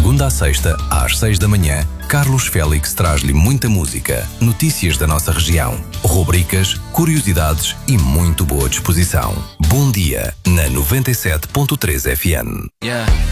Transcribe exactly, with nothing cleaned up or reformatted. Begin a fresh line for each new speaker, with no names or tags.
segunda à sexta, às seis da manhã, Carlos Félix traz-lhe muita música, notícias da nossa região, rubricas, curiosidades e muito boa disposição. Bom dia na noventa e sete ponto três F M.
Yeah.